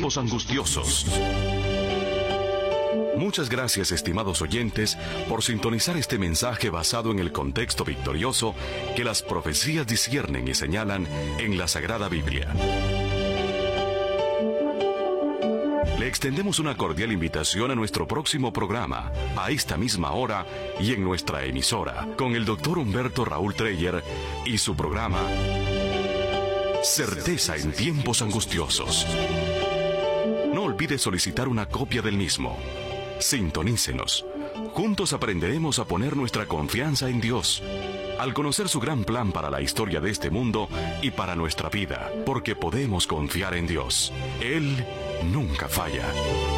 tiempos angustiosos. Muchas gracias, estimados oyentes, por sintonizar este mensaje basado en el contexto victorioso que las profecías disciernen y señalan en la Sagrada Biblia. Le extendemos una cordial invitación a nuestro próximo programa, a esta misma hora y en nuestra emisora, con el Dr. Humberto Raúl Treyer y su programa Certeza en tiempos angustiosos. No olvide solicitar una copia del mismo. Sintonícenos. Juntos aprenderemos a poner nuestra confianza en Dios, al conocer su gran plan para la historia de este mundo y para nuestra vida, porque podemos confiar en Dios. Él nunca falla.